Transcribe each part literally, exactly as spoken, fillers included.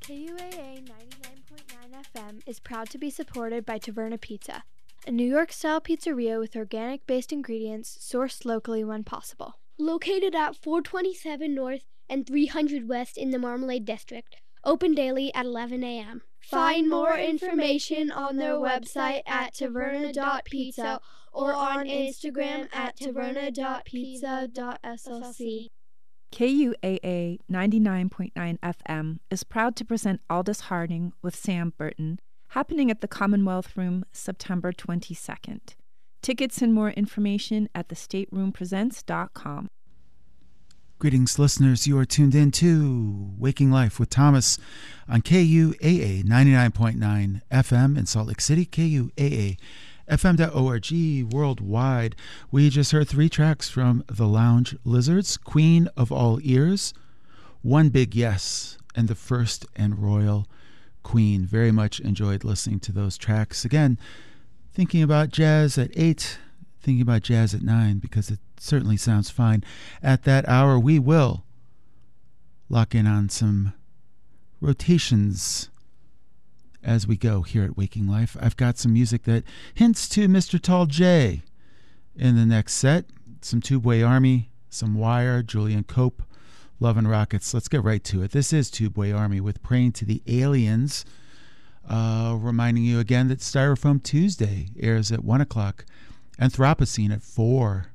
K U A A ninety-nine point nine F M is proud to be supported by Taverna Pizza, a New York-style pizzeria with organic-based ingredients sourced locally when possible. Located at four twenty-seven North and three hundred West in the Marmalade District. Open daily at eleven a.m. Find more information on their website at taverna dot pizza or on Instagram at taverna dot pizza dot S L C. K U A A ninety-nine point nine F M is proud to present Aldous Harding with Sam Burton, happening at the Commonwealth Room September twenty-second. Tickets and more information at the state room presents dot com. Greetings, listeners. You are tuned in to Waking Life with Thomas on K U A A ninety-nine point nine F M in Salt Lake City, K U A A F M dot org worldwide. We just heard three tracks from The Lounge Lizards, Queen of All Ears, One Big Yes, and The First and Royal Queen. Very much enjoyed listening to those tracks. Again, thinking about jazz at eight, thinking about jazz at nine, because it certainly sounds fine. At that hour, we will lock in on some rotations as we go here at Waking Life. I've got some music that hints to Mister Tall J in the next set. Some Tubeway Army, some Wire, Julian Cope, Love and Rockets. Let's get right to it. This is Tubeway Army with Praying to the Aliens. Uh, reminding you again that Styrofoam Tuesday airs at one o'clock, Anthropocene at four.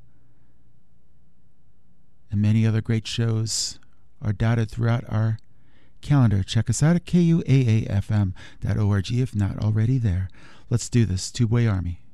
And many other great shows are dotted throughout our calendar. Check us out at K U A A F M dot org if not already there. Let's do this. Tubeway Army.